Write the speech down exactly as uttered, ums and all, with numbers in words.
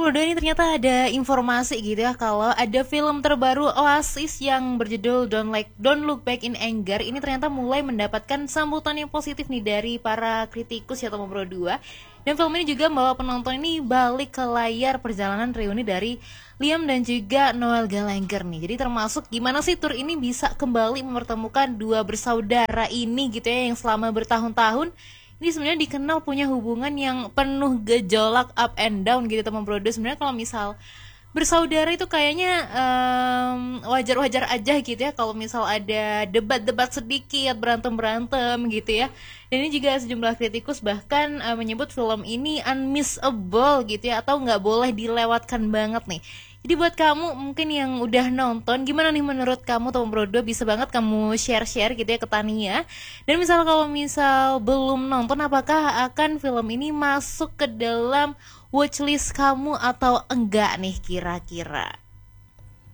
Bro Dua, ini ternyata ada informasi gitu ya kalau ada film terbaru Oasis yang berjudul Don't Like Don't Look Back in Anger. Ini ternyata mulai mendapatkan sambutan yang positif nih dari para kritikus ya teman Bro Dua. Dan film ini juga membawa penonton ini balik ke layar perjalanan reuni dari Liam dan juga Noel Gallagher nih. Jadi termasuk gimana sih tur ini bisa kembali mempertemukan dua bersaudara ini gitu ya, yang selama bertahun-tahun ini sebenarnya dikenal punya hubungan yang penuh gejolak up and down gitu teman Bro. Sebenarnya kalau misal bersaudara itu kayaknya um, wajar-wajar aja gitu ya kalau misal ada debat-debat sedikit, berantem-berantem gitu ya. Dan ini juga sejumlah kritikus bahkan uh, menyebut film ini unmissable gitu ya, atau nggak boleh dilewatkan banget nih. Jadi buat kamu mungkin yang udah nonton, gimana nih menurut kamu Tom Brodo? Bisa banget kamu share-share gitu ya ke Tania. Dan misal kalau misal belum nonton, apakah akan film ini masuk ke dalam watchlist kamu atau enggak nih kira-kira?